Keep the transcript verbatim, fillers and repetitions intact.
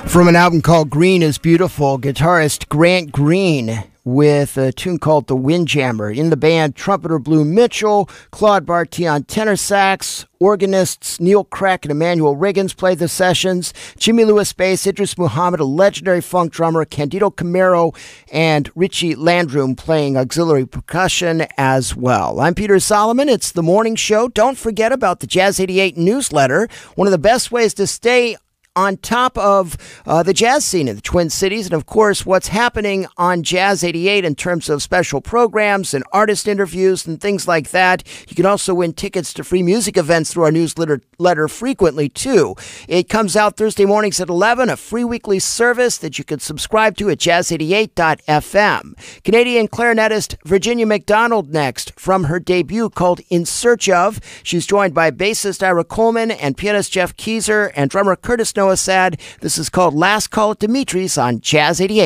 From an album called Green is Beautiful, guitarist Grant Green with a tune called The Windjammer. In the band, trumpeter Blue Mitchell, Claude Barty on tenor sax, organists Neil Crack and Emmanuel Riggins played the sessions, Jimmy Lewis bass, Idris Muhammad, a legendary funk drummer, Candido Camero, and Richie Landrum playing auxiliary percussion as well. I'm Peter Solomon. It's The Morning Show. Don't forget about the Jazz eighty-eight newsletter. One of the best ways to stay on top of uh, the jazz scene in the Twin Cities, and of course what's happening on Jazz eighty-eight in terms of special programs and artist interviews and things like that. You can also win tickets to free music events through our newsletter letter frequently too. It comes out Thursday mornings at eleven, a free weekly service that you can subscribe to at jazz eighty-eight dot f m. Canadian clarinetist Virginia McDonald next from her debut called In Search Of. She's joined by bassist Ira Coleman and pianist Jeff Keyser and drummer Curtis Noah Sad. This is called Last Call at Dimitri's on Jazz eighty-eight.